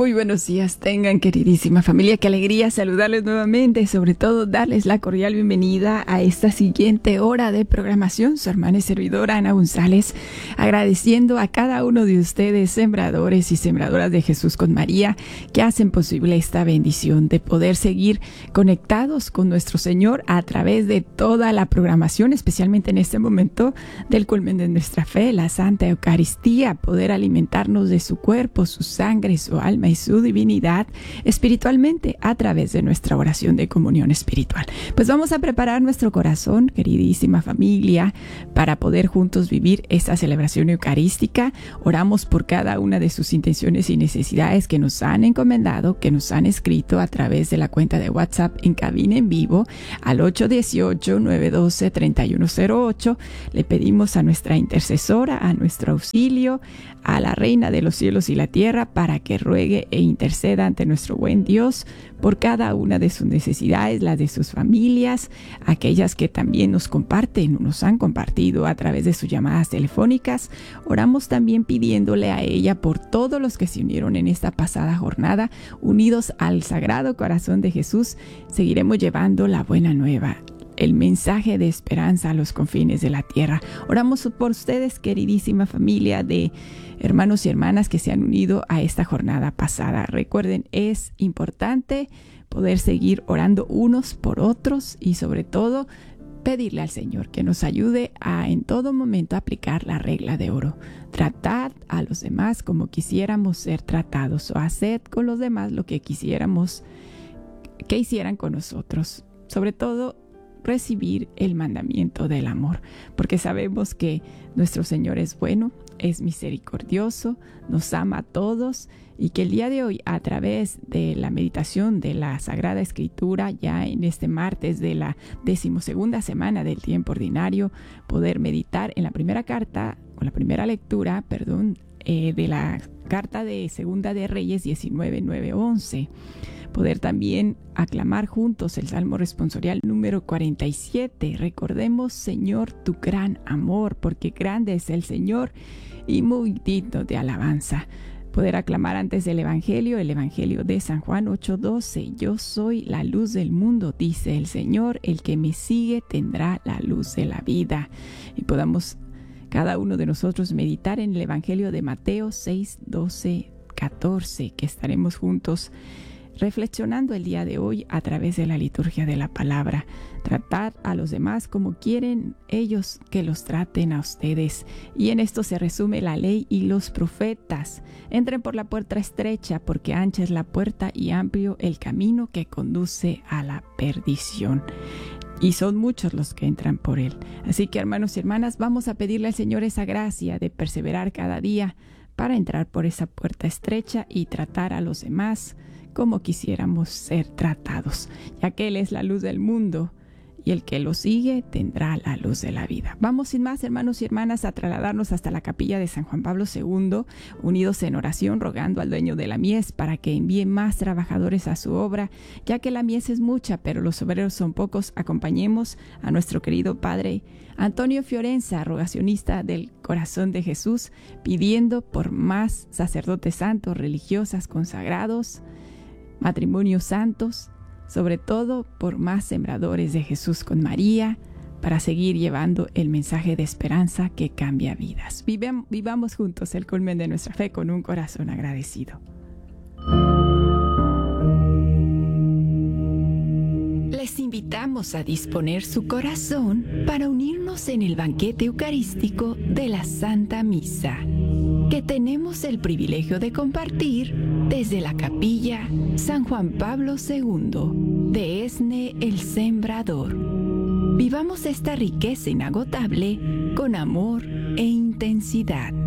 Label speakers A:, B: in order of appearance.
A: Muy buenos días tengan, queridísima familia. Qué alegría saludarles nuevamente y sobre todo darles la cordial bienvenida a esta siguiente hora de programación. Su hermana y servidora Ana González, agradeciendo a cada uno de ustedes, sembradores y sembradoras de Jesús con María, que hacen posible esta bendición de poder seguir conectados con nuestro Señor a través de toda la programación, especialmente en este momento del culmen de nuestra fe, la Santa Eucaristía, poder alimentarnos de su cuerpo, su sangre, su alma y su divinidad espiritualmente a través de nuestra oración de comunión espiritual. Pues vamos a preparar nuestro corazón, queridísima familia, para poder juntos vivir esta celebración eucarística. Oramos por cada una de sus intenciones y necesidades que nos han encomendado, que nos han escrito a través de la cuenta de WhatsApp en cabina en vivo al 818-912-3108. Le pedimos a nuestra intercesora, a nuestro auxilio, a la Reina de los cielos y la tierra, para que ruegue e interceda ante nuestro buen Dios por cada una de sus necesidades, las de sus familias, aquellas que también nos comparten, nos han compartido a través de sus llamadas telefónicas. Oramos también pidiéndole a ella por todos los que se unieron en esta pasada jornada, unidos al Sagrado Corazón de Jesús. Seguiremos llevando la buena nueva, el mensaje de esperanza a los confines de la tierra. Oramos por ustedes, queridísima familia de hermanos y hermanas que se han unido a esta jornada pasada. Recuerden, es importante poder seguir orando unos por otros y sobre todo pedirle al Señor que nos ayude a en todo momento aplicar la regla de oro. Tratad a los demás como quisiéramos ser tratados, o haced con los demás lo que quisiéramos que hicieran con nosotros. Sobre todo, recibir el mandamiento del amor, porque sabemos que nuestro Señor es bueno, es misericordioso, nos ama a todos, y que el día de hoy, a través de la meditación de la Sagrada Escritura, ya en este martes de la 12ª semana del tiempo ordinario, poder meditar en la primera lectura, de la carta de Segunda de Reyes 19, 9, 11. Poder también aclamar juntos el Salmo responsorial número 47. Recordemos, Señor, tu gran amor, porque grande es el Señor y muy digno de alabanza. Poder aclamar antes del Evangelio, el Evangelio de San Juan 8:12. Yo soy la luz del mundo, dice el Señor, el que me sigue tendrá la luz de la vida. Y podamos cada uno de nosotros meditar en el Evangelio de Mateo 6, 12, 14, que estaremos juntos reflexionando el día de hoy a través de la liturgia de la palabra. Tratad a los demás como quieren ellos que los traten a ustedes. Y en esto se resume la ley y los profetas. Entren por la puerta estrecha, porque ancha es la puerta y amplio el camino que conduce a la perdición, y son muchos los que entran por él. Así que, hermanos y hermanas, vamos a pedirle al Señor esa gracia de perseverar cada día para entrar por esa puerta estrecha y tratar a los demás como quisiéramos ser tratados, ya que Él es la luz del mundo y el que lo sigue tendrá la luz de la vida. Vamos sin más, hermanos y hermanas, a trasladarnos hasta la capilla de San Juan Pablo II, unidos en oración, rogando al dueño de la mies para que envíe más trabajadores a su obra, ya que la mies es mucha, pero los obreros son pocos. Acompañemos a nuestro querido Padre Antonio Fiorenza, rogacionista del Corazón de Jesús, pidiendo por más sacerdotes santos, religiosas, consagrados, matrimonios santos, sobre todo por más sembradores de Jesús con María, para seguir llevando el mensaje de esperanza que cambia vidas. Vivamos juntos el culmen de nuestra fe con un corazón agradecido. Les invitamos a disponer su corazón para unirnos en el banquete eucarístico de la Santa Misa, que tenemos el privilegio de compartir desde la capilla San Juan Pablo II de Esne el Sembrador. Vivamos esta riqueza inagotable con amor e intensidad.